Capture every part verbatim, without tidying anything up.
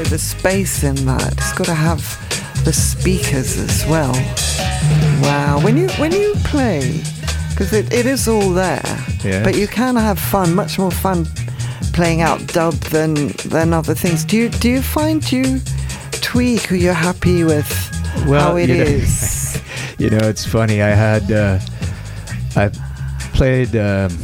know, the space in that. It's got to have the speakers as well. Wow. When you when you play, because it, it is all there, yeah. but you can have fun, much more fun playing out dub than than other things. Do you do you find you tweak, or you're happy with well, how it you know, is? You know, it's funny. I had uh, I played um,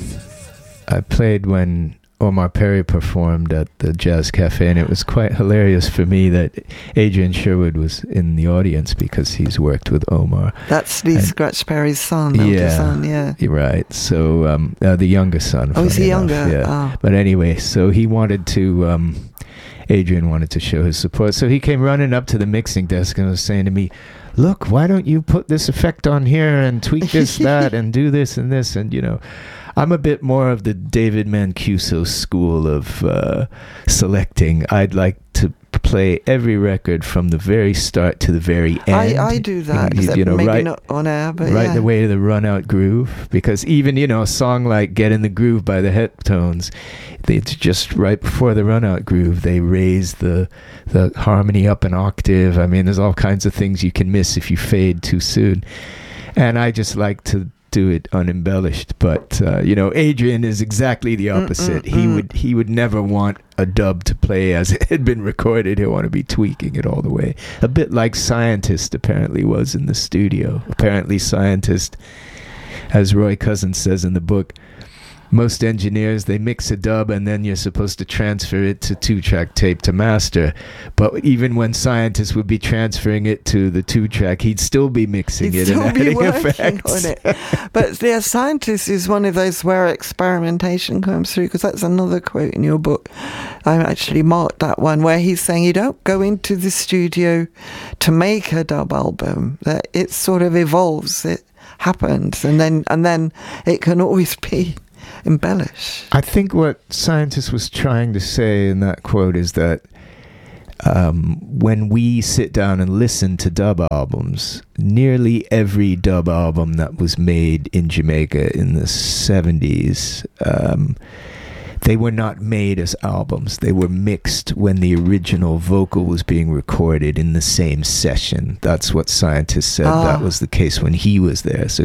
I played when Omar Perry performed at the Jazz Cafe, and it was quite hilarious for me that Adrian Sherwood was in the audience because he's worked with Omar. That's Lee and, Scratch Perry's son, yeah, elder son, yeah. You're right. So um, uh, the younger son. Oh, is he enough, younger? Yeah. Oh. But anyway, so he wanted to. Um, Adrian wanted to show his support, so he came running up to the mixing desk and was saying to me, "Look, why don't you put this effect on here and tweak this, that, and do this and this?" And you know, I'm a bit more of the David Mancuso school of uh, selecting. I'd like to play every record from the very start to the very end. I, I do that, you, you know, maybe right, not on air, but right yeah. the way to the run out groove. Because even, you know, a song like Get in the Groove by the Heptones, it's just right before the run out groove, they raise the the harmony up an octave. I mean, there's all kinds of things you can miss if you fade too soon. And I just like to do it unembellished, but uh, you know, Adrian is exactly the opposite. Mm, mm, he mm. would he would never want a dub to play as it had been recorded. He'll want to be tweaking it all the way, a bit like Scientist apparently was in the studio. Apparently Scientist, as Roy Cousins says in the book, most engineers, they mix a dub and then you're supposed to transfer it to two-track tape to master. But even when Scientists would be transferring it to the two-track, he'd still be mixing he'd it still and be adding working effects. on it. But yeah, Scientist is one of those where experimentation comes through, because that's another quote in your book. I actually marked that one, where he's saying you don't go into the studio to make a dub album. That it sort of evolves, it happens, and then and then it can always be embellish. I think what Scientist was trying to say in that quote is that um, when we sit down and listen to dub albums, nearly every dub album that was made in Jamaica in the seventies, um, they were not made as albums. They were mixed when the original vocal was being recorded in the same session. That's what Scientist said. Ah. That was the case when he was there. So